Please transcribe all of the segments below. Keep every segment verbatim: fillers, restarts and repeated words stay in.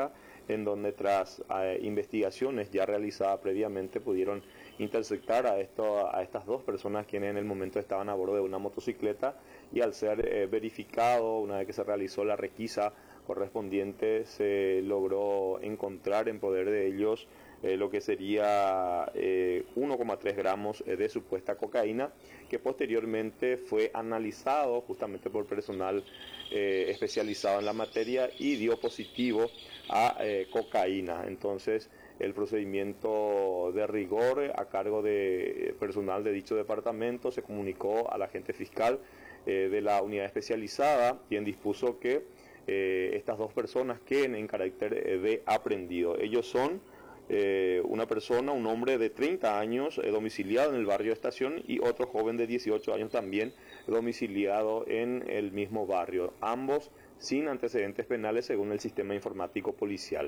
Villarrica, en donde tras eh, investigaciones ya realizadas previamente pudieron interceptar a, esto, a estas dos personas quienes en el momento estaban a bordo de una motocicleta, y al ser eh, verificado, una vez que se realizó la requisa correspondiente, se logró encontrar en poder de ellos eh, lo que sería eh, uno coma tres gramos de supuesta cocaína, que posteriormente fue analizado justamente por personal eh, especializado en la materia y dio positivo a eh, cocaína. Entonces el procedimiento de rigor a cargo de personal de dicho departamento se comunicó al agente fiscal eh, de la unidad especializada, quien dispuso que eh, estas dos personas queden en carácter eh, de aprehendido. Ellos son eh, una persona, un hombre de treinta años eh, domiciliado en el barrio Estación, y otro joven de dieciocho años también domiciliado en el mismo barrio, ambos sin antecedentes penales según el sistema informático policial.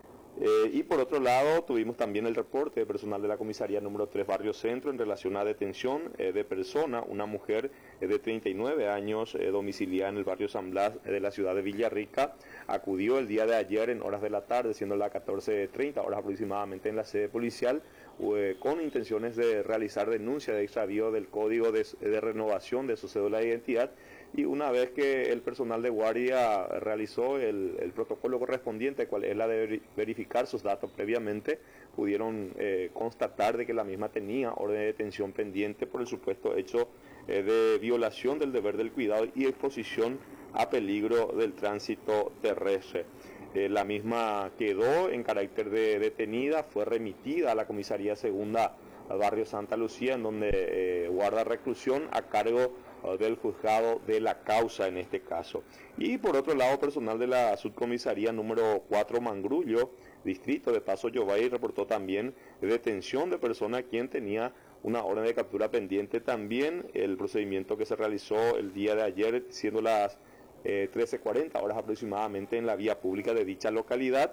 Eh, y por otro lado tuvimos también el reporte de personal de la comisaría número tres Barrio Centro en relación a detención eh, de persona, una mujer eh, de treinta y nueve años eh, domiciliada en el barrio San Blas eh, de la ciudad de Villarrica. Acudió el día de ayer en horas de la tarde, siendo las catorce treinta horas aproximadamente, en la sede policial eh, con intenciones de realizar denuncia de extravío del código de, de renovación de su cédula de identidad. Y una vez que el personal de guardia realizó el, el protocolo correspondiente, cual es la de verificar sus datos previamente, pudieron eh, constatar de que la misma tenía orden de detención pendiente por el supuesto hecho eh, de violación del deber del cuidado y exposición a peligro del tránsito terrestre. Eh, la misma quedó en carácter de detenida, fue remitida a la comisaría segunda al barrio Santa Lucía, en donde eh, guarda reclusión a cargo del juzgado de la causa en este caso. Y por otro lado, personal de la subcomisaría número cuatro Mangrullo, distrito de Paso Yobay, reportó también detención de persona quien tenía una orden de captura pendiente. También el procedimiento que se realizó el día de ayer, siendo las eh, trece cuarenta horas aproximadamente, en la vía pública de dicha localidad.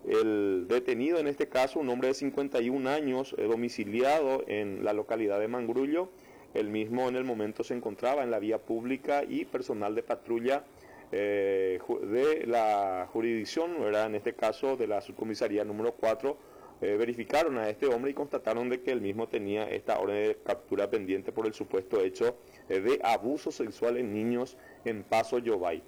El detenido en este caso, un hombre de cincuenta y un años, eh, domiciliado en la localidad de Mangrullo. El mismo en el momento se encontraba en la vía pública, y personal de patrulla eh, de la jurisdicción, ¿verdad?, en este caso de la subcomisaría número cuatro, eh, verificaron a este hombre y constataron de que el mismo tenía esta orden de captura pendiente por el supuesto hecho eh, de abuso sexual en niños en Paso Yobay.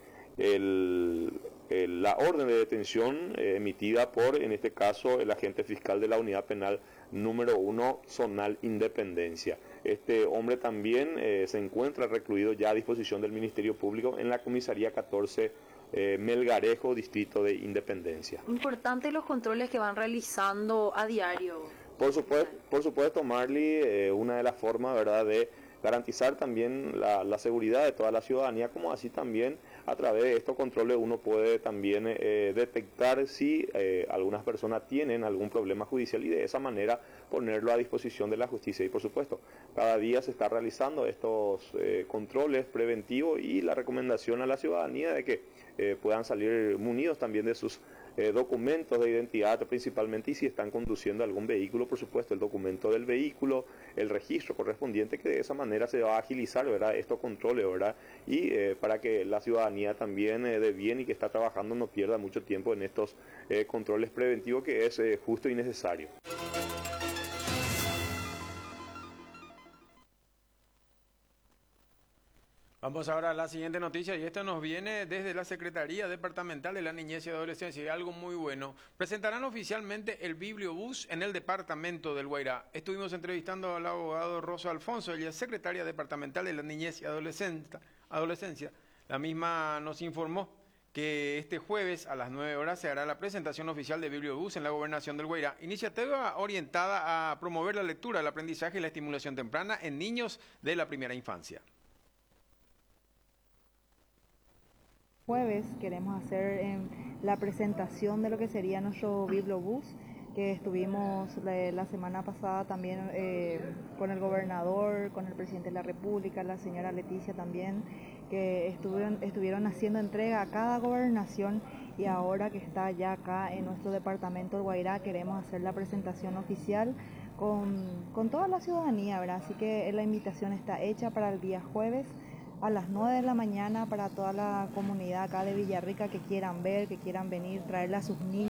El, el, la orden de detención eh, emitida por, en este caso, el agente fiscal de la unidad penal número uno Zonal Independencia. Este hombre también eh, se encuentra recluido ya a disposición del Ministerio Público en la comisaría catorce eh, Melgarejo, distrito de Independencia. Importante los controles que van realizando a diario. Por supuesto, por supuesto Marley, eh, una de las formas, ¿verdad?, de garantizar también la, la seguridad de toda la ciudadanía, como así también a través de estos controles uno puede también eh, detectar si eh, algunas personas tienen algún problema judicial, y de esa manera ponerlo a disposición de la justicia. Y por supuesto, cada día se está realizando estos eh, controles preventivos, y la recomendación a la ciudadanía de que eh, puedan salir munidos también de sus eh, documentos de identidad principalmente, y si están conduciendo algún vehículo, por supuesto, el documento del vehículo, el registro correspondiente, que de esa manera se va a agilizar, ¿verdad?, estos controles, ¿verdad?, y eh, para que la ciudadanía también eh, de bien y que está trabajando no pierda mucho tiempo en estos eh, controles preventivos, que es eh, justo y necesario. Vamos ahora a la siguiente noticia, y esto nos viene desde la Secretaría Departamental de la Niñez y Adolescencia, y algo muy bueno. Presentarán oficialmente el Bibliobús en el departamento del Guairá. Estuvimos entrevistando al abogado Rosa Alfonso, ella es secretaria departamental de la Niñez y Adolescencia. La misma nos informó que este jueves a las nueve horas se hará la presentación oficial de Bibliobús en la Gobernación del Guairá, iniciativa orientada a promover la lectura, el aprendizaje y la estimulación temprana en niños de la primera infancia. Jueves queremos hacer eh, la presentación de lo que sería nuestro Bibliobús, que estuvimos la, la semana pasada también eh, con el gobernador, con el presidente de la República, la señora Leticia también, que estuvieron, estuvieron haciendo entrega a cada gobernación, y ahora que está ya acá en nuestro departamento del Guairá queremos hacer la presentación oficial con, con toda la ciudadanía, ¿verdad? Así que la invitación está hecha para el día jueves a las nueve de la mañana para toda la comunidad acá de Villarrica que quieran ver, que quieran venir, traerle a sus niños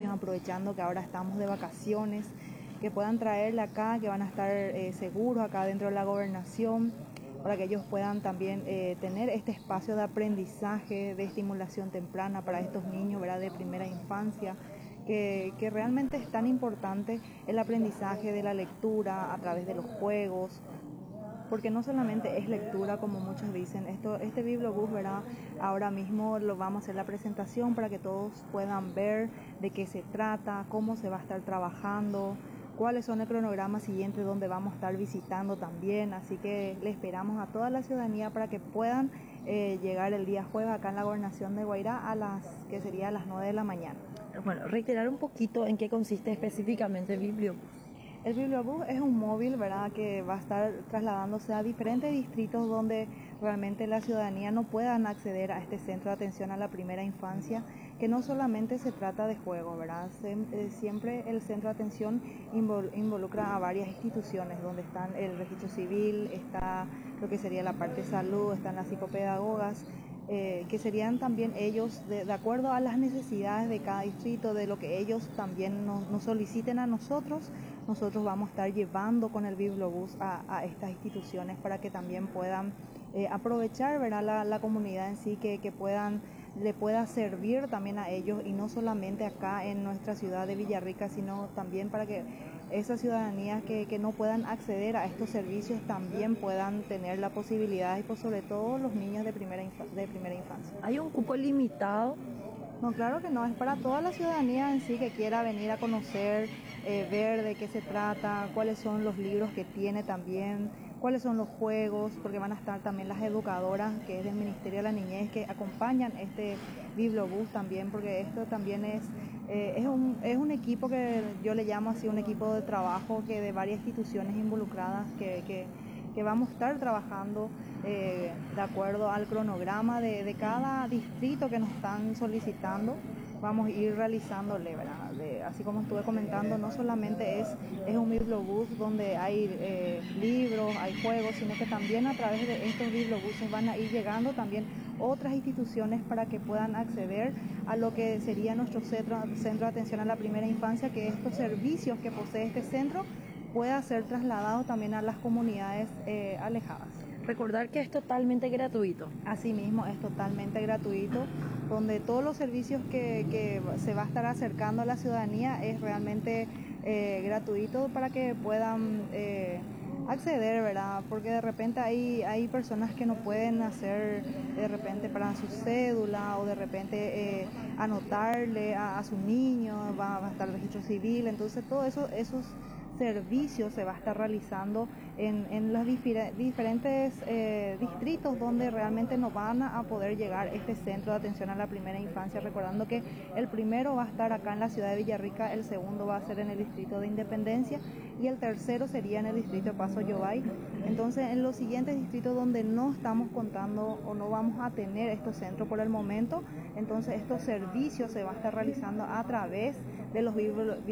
niños, aprovechando que ahora estamos de vacaciones, que puedan traerla acá, que van a estar eh, seguros acá dentro de la gobernación, para que ellos puedan también eh, tener este espacio de aprendizaje, de estimulación temprana para estos niños, ¿verdad?, de primera infancia, que, que realmente es tan importante el aprendizaje de la lectura a través de los juegos, porque no solamente es lectura, como muchos dicen, esto, este Bibliobús, ¿verdad?, ahora mismo lo vamos a hacer la presentación para que todos puedan ver de qué se trata, cómo se va a estar trabajando, cuáles son el cronograma siguiente donde vamos a estar visitando también, así que le esperamos a toda la ciudadanía para que puedan eh, llegar el día jueves acá en la gobernación de Guairá a las, que sería a las nueve de la mañana. Bueno, reiterar un poquito en qué consiste específicamente el Bibliobús. El Bibliobús es un móvil, ¿verdad?, que va a estar trasladándose a diferentes distritos donde realmente la ciudadanía no puedan acceder a este centro de atención a la primera infancia, que no solamente se trata de juego, ¿verdad? Se, eh, siempre el centro de atención invol, involucra a varias instituciones, donde están el registro civil, está lo que sería la parte de salud, están las psicopedagogas, eh, que serían también ellos, de, de acuerdo a las necesidades de cada distrito, de lo que ellos también nos, nos soliciten a nosotros, nosotros vamos a estar llevando con el Bibliobús a, a estas instituciones para que también puedan eh, aprovechar, ¿verdad?, la, la comunidad en sí, que, que puedan, le pueda servir también a ellos, y no solamente acá en nuestra ciudad de Villarrica, sino también para que esas ciudadanías que, que no puedan acceder a estos servicios también puedan tener la posibilidad, y por sobre todo los niños de primera, infa- de primera infancia. ¿Hay un cupo limitado? No, claro que no, es para toda la ciudadanía en sí que quiera venir a conocer, eh, ver de qué se trata, cuáles son los libros que tiene también, cuáles son los juegos, porque van a estar también las educadoras, que es del Ministerio de la Niñez, que acompañan este Bibliobús también, porque esto también es, eh, es, un, es un equipo que yo le llamo así, un equipo de trabajo que de varias instituciones involucradas, que, que, que vamos a estar trabajando Eh, de acuerdo al cronograma de, de cada distrito que nos están solicitando. Vamos a ir realizándole, ¿verdad? De, así como estuve comentando, no solamente es, es un Bibliobús donde hay eh, libros, hay juegos, sino que también a través de estos Bibliobuses van a ir llegando también otras instituciones para que puedan acceder a lo que sería nuestro centro, centro de atención a la primera infancia, que estos servicios que posee este centro pueda ser trasladado también a las comunidades eh, alejadas. Recordar que es totalmente gratuito. Asimismo, es totalmente gratuito, donde todos los servicios que, que se va a estar acercando a la ciudadanía es realmente eh, gratuito para que puedan eh, acceder, ¿verdad? Porque de repente hay, hay personas que no pueden hacer de repente para su cédula, o de repente eh, anotarle a, a su niño, va, va a estar el registro civil, entonces todo eso, esos servicios se va a estar realizando en, en los difer diferentes eh, distritos donde realmente no van a poder llegar este centro de atención a la primera infancia, recordando que el primero va a estar acá en la ciudad de Villarrica, el segundo va a ser en el distrito de Independencia y el tercero sería en el distrito de Paso Yobay. Entonces, en los siguientes distritos donde no estamos contando o no vamos a tener estos centros por el momento, entonces estos servicios se van a estar realizando a través de los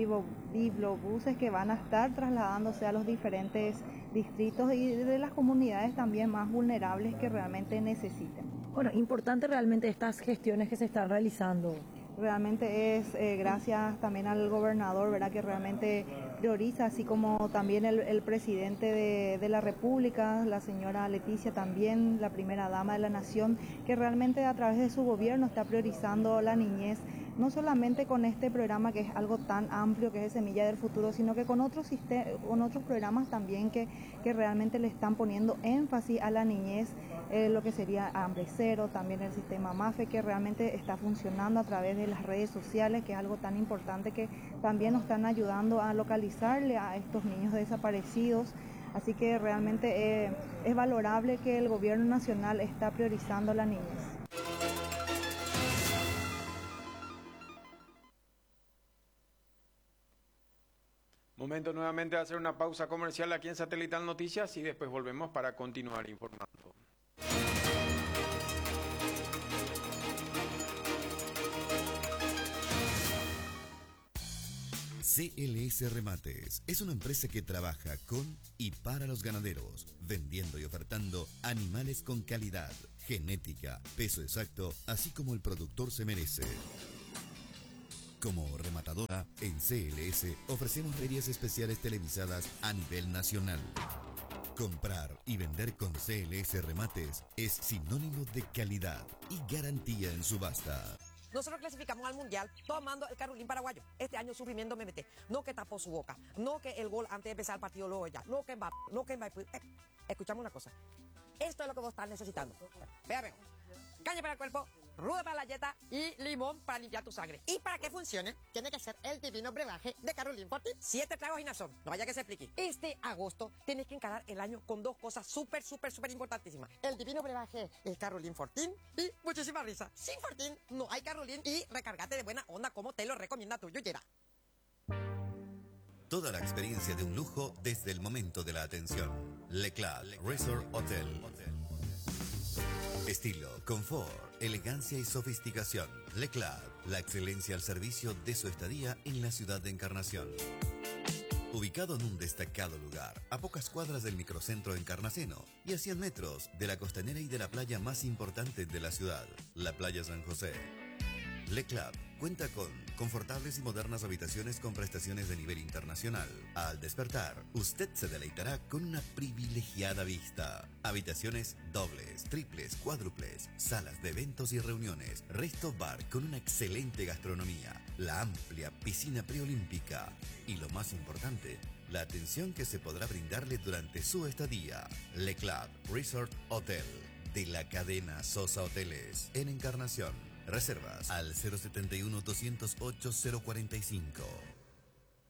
bibliobuses que van a estar trasladándose a los diferentes distritos y de las comunidades también más vulnerables que realmente necesiten. Bueno, importante realmente estas gestiones que se están realizando. Realmente es eh, gracias también al gobernador, ¿verdad?, que realmente prioriza, así como también el, el presidente de, de la República, la señora Leticia también, la primera dama de la nación, que realmente a través de su gobierno está priorizando la niñez, no solamente con este programa que es algo tan amplio que es Semilla del Futuro, sino que con otros, con otros programas también que, que realmente le están poniendo énfasis a la niñez, eh, lo que sería Hambre Cero, también el sistema MAFE, que realmente está funcionando a través de las redes sociales, que es algo tan importante que también nos están ayudando a localizarle a estos niños desaparecidos. Así que realmente eh, es valorable que el gobierno nacional está priorizando la niñez. Momento nuevamente de hacer una pausa comercial aquí en Satelital Noticias y después volvemos para continuar informando. C L S Remates es una empresa que trabaja con y para los ganaderos, vendiendo y ofertando animales con calidad, genética, peso exacto, así como el productor se merece. Como rematadora, en C L S ofrecemos ferias especiales televisadas a nivel nacional. Comprar y vender con C L S Remates es sinónimo de calidad y garantía en subasta. Nosotros clasificamos al Mundial tomando el Carolín paraguayo. Este año sufrimiento me metí. No que tapó su boca. No que el gol antes de empezar el partido luego ya. No que Mbappé. No que Mbappé. Eh, escuchamos una cosa. Esto es lo que vos estás necesitando. Vea, vea. Caña para el cuerpo, ruda para la dieta y limón para limpiar tu sangre. Y para que funcione, tiene que ser el divino brebaje de Carolín Fortín. Siete tragos y nazón. No vaya que se explique. Este agosto tienes que encarar el año con dos cosas súper, súper, súper importantísimas. El divino brebaje, el Carolín Fortín y muchísima risa. Sin Fortín no hay Carolín y recargate de buena onda como te lo recomienda tu yuyera. Toda la experiencia de un lujo desde el momento de la atención. Le Club Resort Hotel. Estilo, confort, elegancia y sofisticación. Le Club, la excelencia al servicio de su estadía en la ciudad de Encarnación. Ubicado en un destacado lugar, a pocas cuadras del microcentro encarnaceno y a cien metros de la costanera y de la playa más importante de la ciudad, la Playa San José. Le Club cuenta con confortables y modernas habitaciones con prestaciones de nivel internacional. Al despertar, usted se deleitará con una privilegiada vista. Habitaciones dobles, triples, cuádruples, salas de eventos y reuniones, resto bar con una excelente gastronomía, la amplia piscina preolímpica y lo más importante, la atención que se podrá brindarle durante su estadía. Le Club Resort Hotel de la cadena Sosa Hoteles en Encarnación. Reservas al cero setenta y uno, doscientos ocho, cero cuarenta y cinco.